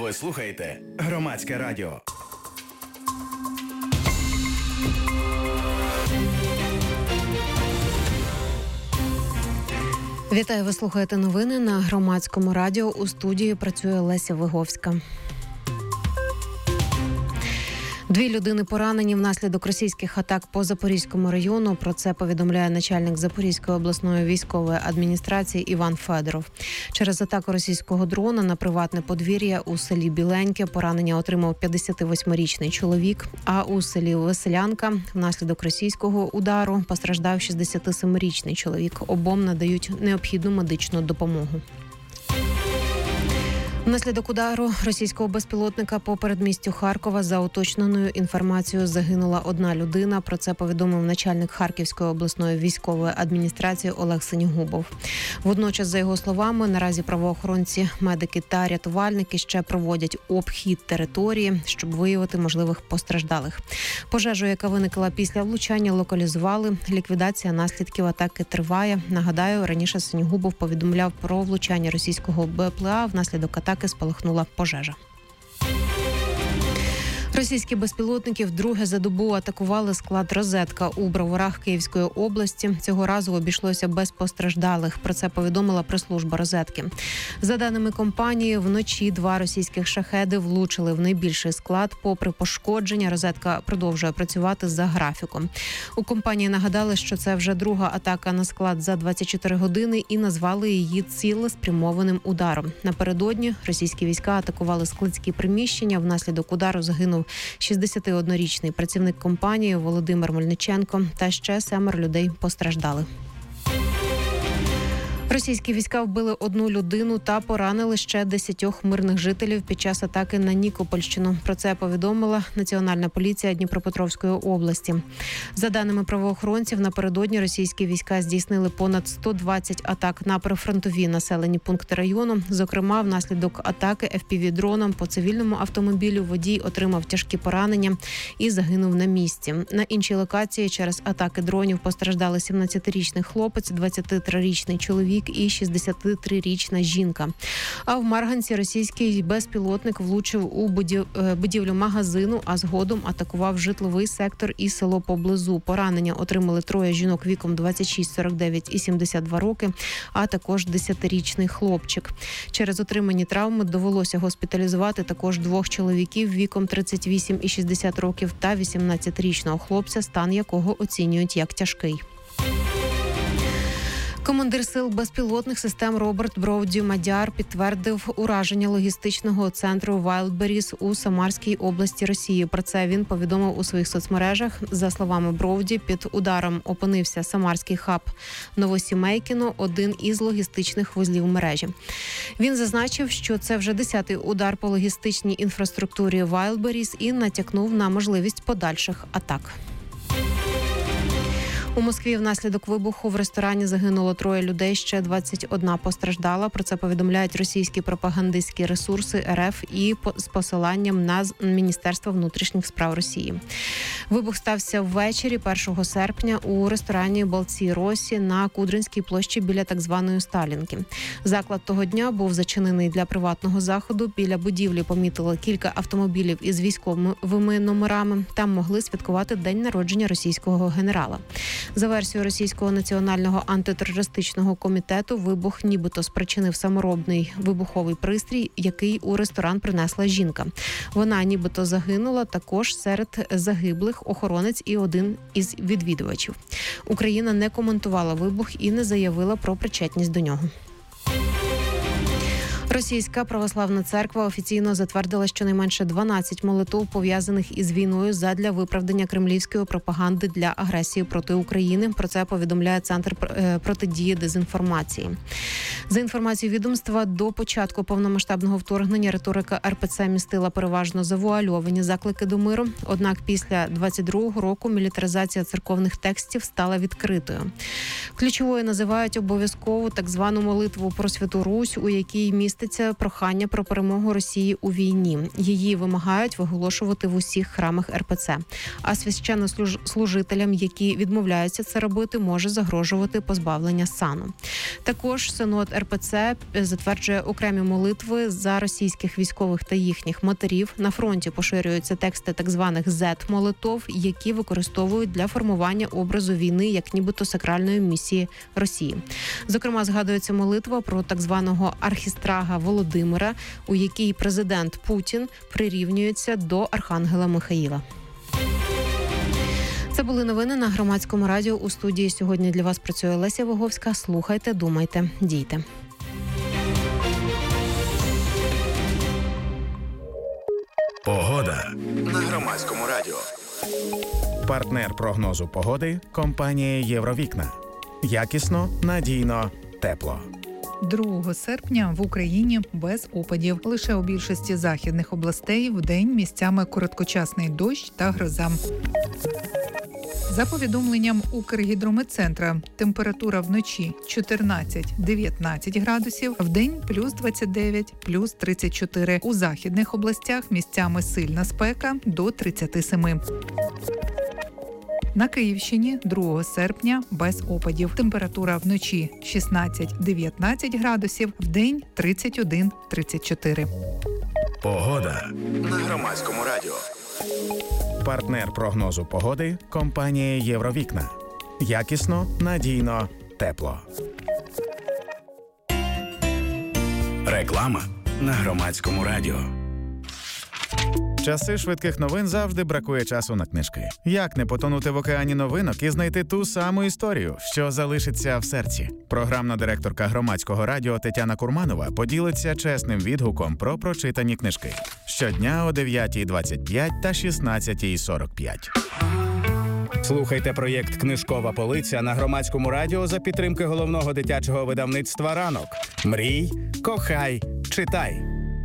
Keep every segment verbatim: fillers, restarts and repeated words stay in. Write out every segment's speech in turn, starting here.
Ви слухаєте Громадське радіо. Вітаю, ви слухаєте новини на Громадському радіо. У студії працює Леся Виговська. Дві людини поранені внаслідок російських атак по Запорізькому району. Про це повідомляє начальник Запорізької обласної військової адміністрації Іван Федоров. Через атаку російського дрона на приватне подвір'я у селі Біленьке поранення отримав п'ятдесятивосьмирічний чоловік, а у селі Веселянка внаслідок російського удару постраждав шістдесятисемирічний чоловік. Обом надають необхідну медичну допомогу. Внаслідок удару російського безпілотника по передмістю Харкова за уточненою інформацією загинула одна людина. Про це повідомив начальник Харківської обласної військової адміністрації Олег Синігубов. Водночас, за його словами, наразі правоохоронці, медики та рятувальники ще проводять обхід території, щоб виявити можливих постраждалих. Пожежу, яка виникла після влучання, локалізували. Ліквідація наслідків атаки триває. Нагадаю, раніше Синігубов повідомляв про влучання російського БПЛА, внаслідок атаки спалахнула пожежа. Російські безпілотники вдруге за добу атакували склад «Розетка» у Броварах Київської області. Цього разу обійшлося без постраждалих. Про це повідомила прес-служба «Розетки». За даними компанії, вночі два російських шахеди влучили в найбільший склад. Попри пошкодження, «Розетка» продовжує працювати за графіком. У компанії нагадали, що це вже друга атака на склад за двадцять чотири години і назвали її цілеспрямованим ударом. Напередодні російські війська атакували складські приміщення. Внаслідок удару загинув шістдесятиоднорічний працівник компанії Володимир Мельниченко, та ще семеро людей постраждали. Російські війська вбили одну людину та поранили ще десятьох мирних жителів під час атаки на Нікопольщину. Про це повідомила Національна поліція Дніпропетровської області. За даними правоохоронців, напередодні російські війська здійснили понад сто двадцять атак на прифронтові населені пункти району. Зокрема, внаслідок атаки еф пі ві-дроном по цивільному автомобілю водій отримав тяжкі поранення і загинув на місці. На іншій локації через атаки дронів постраждали сімнадцятирічний хлопець, двадцятитрирічний чоловік і шістдесятитрирічна жінка. А в Марганці російський безпілотник влучив у будівлю магазину, а згодом атакував житловий сектор і село поблизу. Поранення отримали троє жінок віком двадцять шість, сорок дев'ять і сімдесят два роки, а також десятирічний хлопчик. Через отримані травми довелося госпіталізувати також двох чоловіків віком тридцять вісім і шістдесят років та вісімнадцятирічного хлопця, стан якого оцінюють як тяжкий. Командир сил безпілотних систем Роберт Броуді Мадяр підтвердив ураження логістичного центру Wildberries у Самарській області Росії. Про це він повідомив у своїх соцмережах. За словами Броуді, під ударом опинився самарський хаб Новосімейкіно, один із логістичних вузлів мережі. Він зазначив, що це вже десятий удар по логістичній інфраструктурі Wildberries і натякнув на можливість подальших атак. У Москві внаслідок вибуху в ресторані загинуло троє людей, ще двадцять одна постраждала. Про це повідомляють російські пропагандистські ресурси ер еф і з посиланням на Міністерство внутрішніх справ Росії. Вибух стався ввечері першого серпня у ресторані «Балці Росі» на Кудринській площі біля так званої Сталінки. Заклад того дня був зачинений для приватного заходу. Біля будівлі помітили кілька автомобілів із військовими номерами. Там могли святкувати день народження російського генерала. За версією Російського національного антитерористичного комітету, вибух нібито спричинив саморобний вибуховий пристрій, який у ресторан принесла жінка. Вона нібито загинула, також серед загиблих охоронець і один із відвідувачів. Україна не коментувала вибух і не заявила про причетність до нього. Російська православна церква офіційно затвердила щонайменше дванадцять молитов, пов'язаних із війною, задля виправдання кремлівської пропаганди для агресії проти України. Про це повідомляє Центр протидії дезінформації. За інформацією відомства, до початку повномасштабного вторгнення риторика ер пе це містила переважно завуальовані заклики до миру. Однак після двадцять другого року мілітаризація церковних текстів стала відкритою. Ключовою називають обов'язкову так звану молитву про Святу Русь, у якій міститься катиться прохання про перемогу Росії у війні. Її вимагають виголошувати в усіх храмах ер пе це. А священнослужителям, які відмовляються це робити, може загрожувати позбавлення сану. Також Синод ер пе це затверджує окремі молитви за російських військових та їхніх матерів. На фронті поширюються тексти так званих зет-молитов, які використовують для формування образу війни як нібито сакральної місії Росії. Зокрема, згадується молитва про так званого архістрага Володимира, у якій президент Путін прирівнюється до архангела Михаїла. Це були новини на Громадському радіо. У студії сьогодні для вас працює Леся Воговська. Слухайте, думайте, дійте. Погода на Громадському радіо. Партнер прогнозу погоди – компанія «Євровікна». Якісно, надійно, тепло. другого серпня в Україні без опадів. Лише у більшості західних областей вдень місцями короткочасний дощ та гроза. За повідомленням Укргідрометцентра, температура вночі чотирнадцять-дев'ятнадцять градусів, вдень плюс двадцять дев'ять, плюс тридцять чотири. У західних областях місцями сильна спека до тридцять сім. На Київщині другого серпня без опадів. Температура вночі шістнадцять-дев'ятнадцять градусів, вдень тридцять один - тридцять чотири. Погода на Громадському радіо. Партнер прогнозу погоди – компанія «Євровікна». Якісно, надійно, тепло. Реклама на Громадському радіо. Часи швидких новин завжди бракує часу на книжки. Як не потонути в океані новинок і знайти ту саму історію, що залишиться в серці? Програмна директорка Громадського радіо Тетяна Курманова поділиться чесним відгуком про прочитані книжки. Щодня о дев'ятій двадцять п'ять та шістнадцятій сорок п'ять. Слухайте проєкт «Книжкова полиця» на Громадському радіо за підтримки головного дитячого видавництва «Ранок». Мрій, кохай, читай.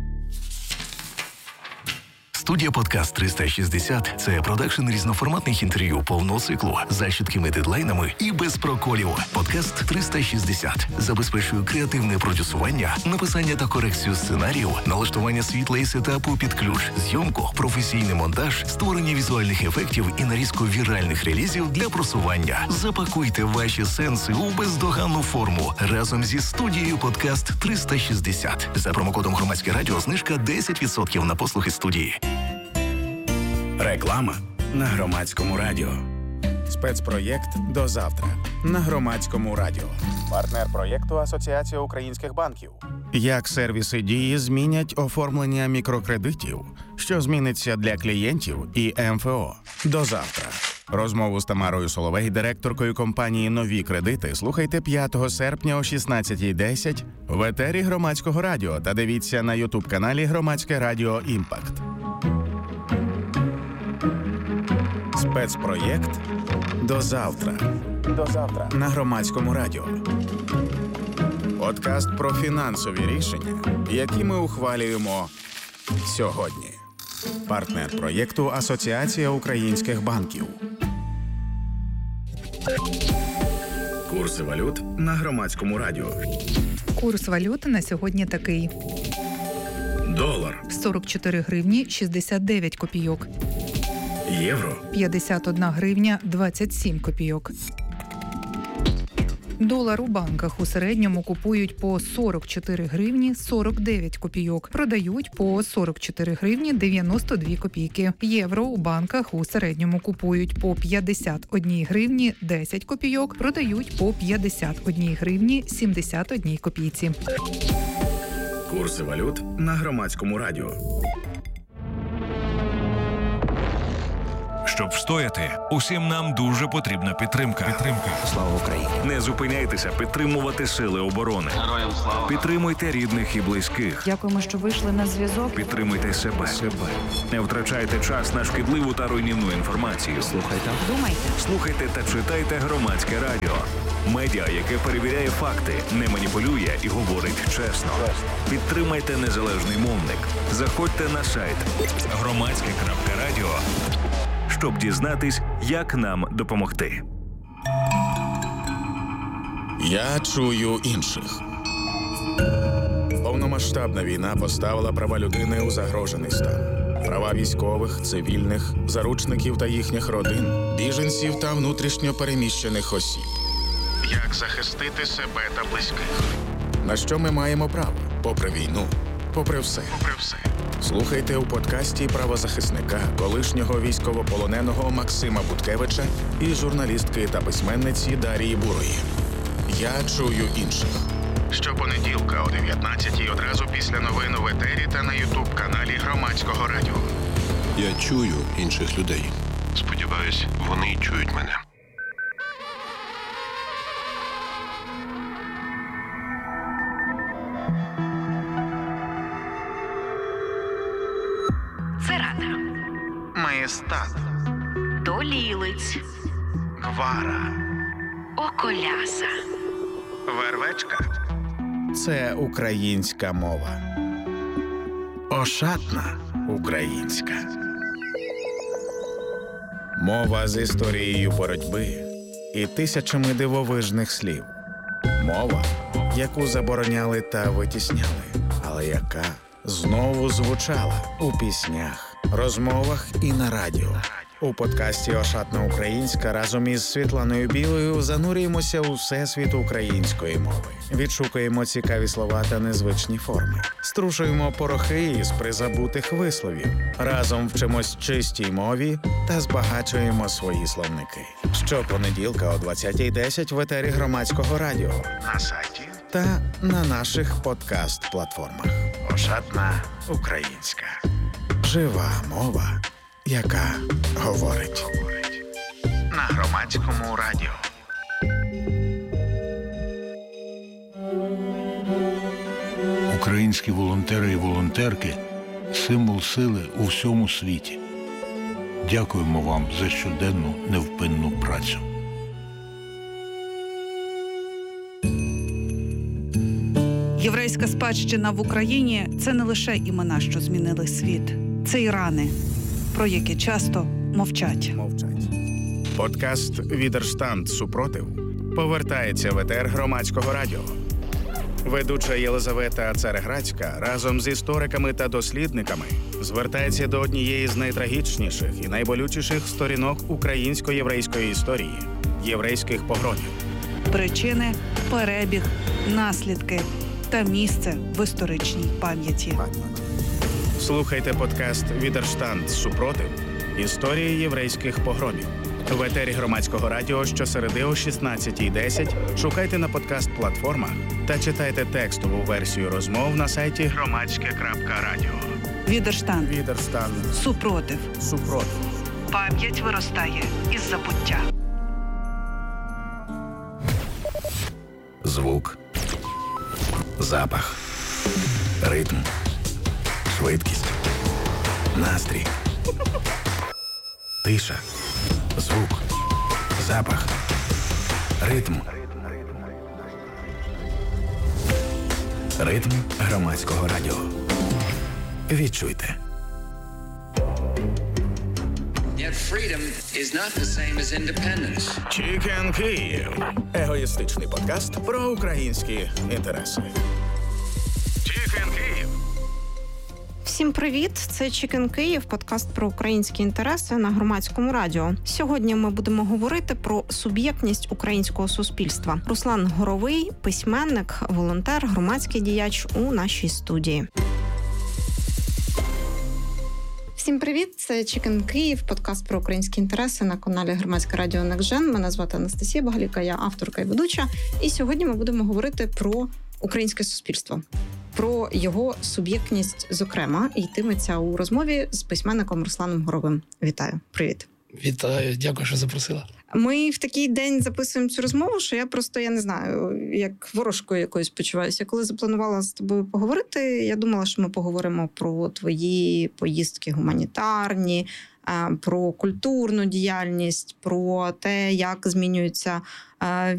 Студія «Подкаст триста шістдесят» – це продакшн різноформатних інтерв'ю повного циклу за чіткими дедлайнами і без проколів. «Подкаст триста шістдесят» забезпечує креативне продюсування, написання та корекцію сценаріїв, налаштування світла і сетапу під ключ, зйомку, професійний монтаж, створення візуальних ефектів і нарізку віральних релізів для просування. Запакуйте ваші сенси у бездоганну форму разом зі студією «Подкаст триста шістдесят». За промокодом «Громадське радіо» знижка десять відсотків на послуги студії. Реклама на Громадському радіо. Спецпроєкт «До завтра» на Громадському радіо. Партнер проєкту Асоціація українських банків. Як сервіси «Дії» змінять оформлення мікрокредитів, що зміниться для клієнтів і ем еф о. До завтра. Розмову з Тамарою Соловей, директоркою компанії «Нові кредити», слухайте п'ятого серпня о шістнадцятій десять в етері Громадського радіо та дивіться на ютуб-каналі Громадське радіо «Імпакт». Спецпроєкт «До завтра». До завтра на Громадському радіо. Подкаст про фінансові рішення, які ми ухвалюємо сьогодні. Партнер проєкту Асоціація українських банків. Курси валют на Громадському радіо. Курс валют на сьогодні такий. Долар. сорок чотири гривні шістдесят дев'ять копійок. Євро. п'ятдесят одна гривня двадцять сім копійок. Долар у банках у середньому купують по сорок чотири гривні сорок дев'ять копійок, продають по сорок чотири гривні дев'яносто дві копійки. Євро у банках у середньому купують по п'ятдесят одна гривні десять копійок, продають по п'ятдесят одна гривні сімдесят одна копійці. Курси валют на Громадському радіо. Щоб встояти, усім нам дуже потрібна підтримка. Підтримка. Слава Україні! Не зупиняйтеся підтримувати сили оборони. Героям слава! Підтримуйте рідних і близьких. Дякуємо, що вийшли на зв'язок. Підтримуйте себе. себе. Не втрачайте час на шкідливу та руйнівну інформацію. Слухайте. Думайте. Слухайте та читайте Громадське радіо. Медіа, яке перевіряє факти, не маніпулює і говорить чесно. Підтримайте незалежний мовник. Заходьте на сайт громадське крапка радіо, щоб дізнатись, як нам допомогти. Я чую інших. Повномасштабне Повномасштабна війна поставила права людини у загрожений стан. Права військових, цивільних, заручників та їхніх родин, біженців та внутрішньо переміщених осіб. Як захистити себе та близьких? На що ми маємо право? Попри війну, попри все. Попри все. Слухайте у подкасті правозахисника, колишнього військовополоненого Максима Буткевича і журналістки та письменниці Дарії Бурої. Я чую інших. Щопонеділка о дев'ятнадцятій одразу після новин у етері та на ютуб-каналі Громадського радіо. Я чую інших людей. Сподіваюсь, вони чують мене. Церана, Маєстат, Долілиць, Гвара, Околяса. Вервечка – це українська мова. Ошатна – українська. Мова з історією боротьби і тисячами дивовижних слів. Мова, яку забороняли та витісняли, але яка знову звучала у піснях, розмовах і на радіо. У подкасті «Ошатна українська» разом із Світланою Білою занурюємося у всесвіт української мови. Відшукуємо цікаві слова та незвичні форми. Струшуємо порохи із призабутих висловів. Разом вчимось чистій мові та збагачуємо свої словники. Щопонеділка о двадцятій десять в етері Громадського радіо, на сайті та на наших подкаст-платформах. «Ошатна українська». Жива мова, яка говорить. На Громадському радіо. Українські волонтери і волонтерки – символ сили у всьому світі. Дякуємо вам за щоденну невпинну працю. Єврейська спадщина в Україні – це не лише імена, що змінили світ. Це і рани, про які часто мовчать. Мовчать. Подкаст «Відерштанд. Супротив» повертається в етер Громадського радіо. Ведуча Єлизавета Цареградська разом з істориками та дослідниками звертається до однієї з найтрагічніших і найболючіших сторінок українсько-єврейської історії – єврейських погромів. Причини, перебіг, наслідки та місце в історичній пам'яті. Слухайте подкаст «Відерштанд. Супротив. Історії єврейських погромів». В етері Громадського радіо щосереди о шістнадцятій десять шукайте на подкаст-платформах та читайте текстову версію розмов на сайті громадське крапка радіо. Відерштанд. Відерштанд. Супротив. Супротив. Пам'ять виростає із забуття. Звук. Запах. Ритм. Швидкість. Настрій. Тиша. Звук. Запах. Ритм. Ритм Громадського радіо. Відчуйте. Чікен Київ. Егоїстичний подкаст про українські інтереси. Чікен Київ. Всім привіт! Це Чікен Київ, подкаст про українські інтереси на Громадському радіо. Сьогодні ми будемо говорити про суб'єктність українського суспільства. Руслан Горовий, письменник, волонтер, громадський діяч у нашій студії. Всім привіт! Це Чікен Київ, подкаст про українські інтереси на каналі Громадське радіо Некжен. Мене звати Анастасія Багаліка, я авторка і ведуча. І сьогодні ми будемо говорити про українське суспільство. Про його суб'єктність, зокрема, і йтиметься у розмові з письменником Русланом Горовим. Вітаю. Привіт. Вітаю. Дякую, що запросила. Ми в такий день записуємо цю розмову, що я просто, я не знаю, як ворожкою якоюсь почуваюся. Коли запланувала з тобою поговорити, я думала, що ми поговоримо про твої поїздки гуманітарні, про культурну діяльність, про те, як змінюються